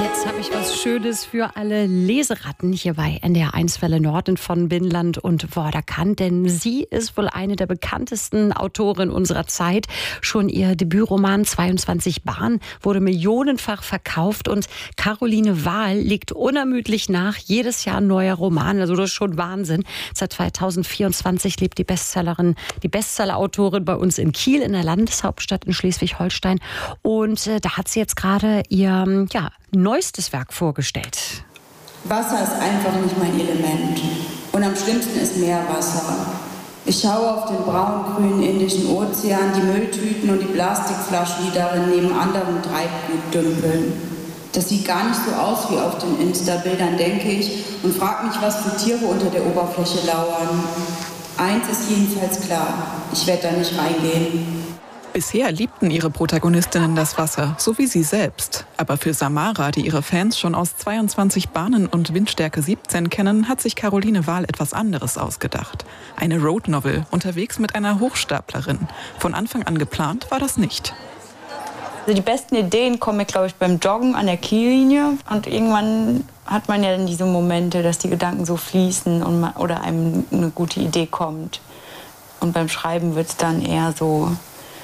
Jetzt habe ich was Schönes für alle Leseratten hier bei NDR1 Welle Nord von Binland und Vorderkant, denn sie ist wohl eine der bekanntesten Autorinnen unserer Zeit. Schon ihr Debütroman 22 Bahnen wurde millionenfach verkauft und Caroline Wahl legt unermüdlich nach, jedes Jahr ein neuer Roman, also das ist schon Wahnsinn. Seit 2024 lebt die Bestsellerautorin bei uns in Kiel, in der Landeshauptstadt in Schleswig-Holstein, und da hat sie jetzt gerade ihr neuestes Werk vorgestellt. Wasser ist einfach nicht mein Element. Und am schlimmsten ist Meerwasser. Ich schaue auf den braun-grünen Indischen Ozean, die Mülltüten und die Plastikflaschen, die darin neben anderem Treibgut dümpeln. Das sieht gar nicht so aus wie auf den Insta-Bildern, denke ich, und frage mich, was für Tiere unter der Oberfläche lauern. Eins ist jedenfalls klar, ich werde da nicht reingehen. Bisher liebten ihre Protagonistinnen das Wasser, so wie sie selbst. Aber für Samara, die ihre Fans schon aus 22 Bahnen und Windstärke 17 kennen, hat sich Caroline Wahl etwas anderes ausgedacht. Eine Roadnovel, unterwegs mit einer Hochstaplerin. Von Anfang an geplant war das nicht. Also die besten Ideen kommen mir, glaube ich, beim Joggen an der Kiellinie. Und irgendwann hat man ja dann diese Momente, dass die Gedanken so fließen oder einem eine gute Idee kommt. Und beim Schreiben wird es dann eher so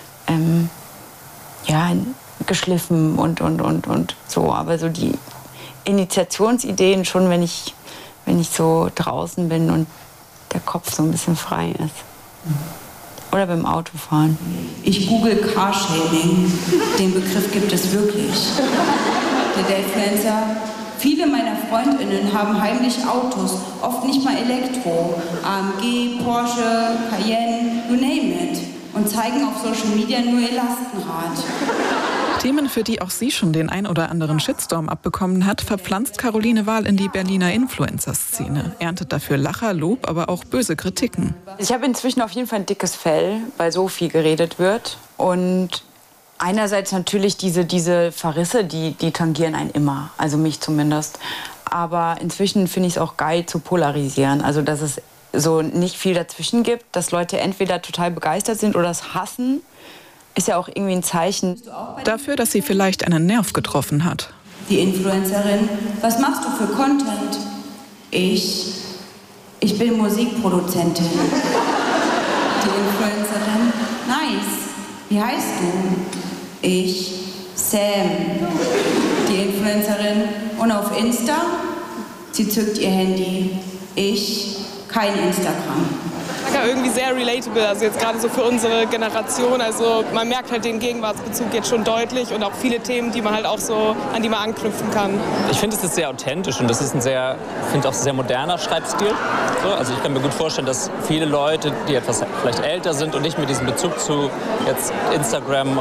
geschliffen und so. Aber so die Initiationsideen schon, wenn ich so draußen bin und der Kopf so ein bisschen frei ist. Oder beim Autofahren. Ich google Carshaming. Den Begriff gibt es wirklich. Der Influencer. Viele meiner FreundInnen haben heimlich Autos, oft nicht mal Elektro. AMG, Porsche, Cayenne, you name it. Und zeigen auf Social Media nur ihr Lastenrad. Themen, für die auch sie schon den ein oder anderen Shitstorm abbekommen hat, verpflanzt Caroline Wahl in die Berliner Influencer-Szene. Erntet dafür Lacher, Lob, aber auch böse Kritiken. Ich habe inzwischen auf jeden Fall ein dickes Fell, weil so viel geredet wird. Und einerseits natürlich diese Verrisse, die tangieren einen immer, also mich zumindest. Aber inzwischen finde ich es auch geil zu polarisieren, also dass es so nicht viel dazwischen gibt, dass Leute entweder total begeistert sind oder es hassen, ist ja auch irgendwie ein Zeichen. Dafür, dass sie vielleicht einen Nerv getroffen hat. Die Influencerin, was machst du für Content? Ich bin Musikproduzentin. Die Influencerin, nice. Wie heißt du? Ich, Sam. Die Influencerin, und auf Insta? Sie zückt ihr Handy. Ich, kein Instagram. Ja, irgendwie sehr relatable, also jetzt gerade so für unsere Generation. Also man merkt halt den Gegenwartsbezug jetzt schon deutlich und auch viele Themen, die man halt auch so, an die man anknüpfen kann. Ich finde, es ist sehr authentisch und das ist auch sehr moderner Schreibstil. So, also ich kann mir gut vorstellen, dass viele Leute, die etwas vielleicht älter sind und nicht mit diesem Bezug zu jetzt Instagram